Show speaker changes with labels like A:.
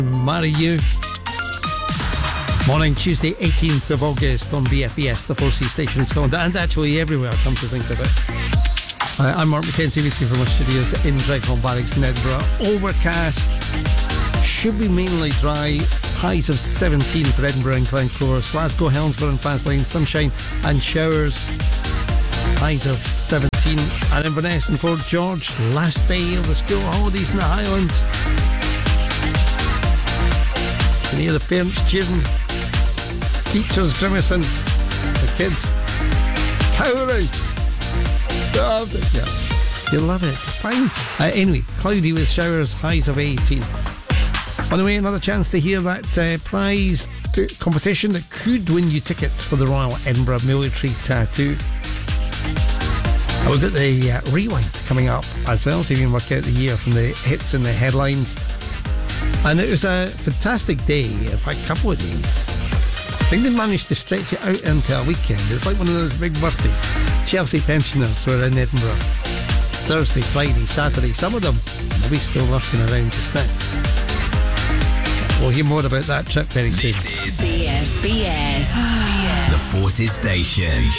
A: Marry You. Morning, Tuesday, 18th of August on BFBS, the 4C station in Scotland, and actually everywhere, come to think of it. I'm Mark McKenzie with you from our studios in Dreadful Barracks in Edinburgh. Overcast, should be mainly dry, highs of 17 for Edinburgh and Glencore, Glasgow, Helensburgh and Faslane, sunshine and showers, highs of 17. And Inverness and Fort George, last day of the school holidays in the Highlands. You can hear the parents cheering, teachers grimacing, the kids cowering. Yeah, you love it. Fine. Anyway, cloudy with showers, highs of 18. On the way, another chance to hear that prize competition that could win you tickets for the Royal Edinburgh Military Tattoo. We've got the rewind coming up as well, so you can work out the year from the hits and the headlines. And it was a fantastic day, in fact, a couple of days. I think they managed to stretch it out into a weekend. It's like one of those big birthdays. Chelsea pensioners were in Edinburgh Thursday, Friday, Saturday. Some of them maybe still lurking around just now. We'll hear more about that trip very soon.
B: This is BFBS, the Forces Station.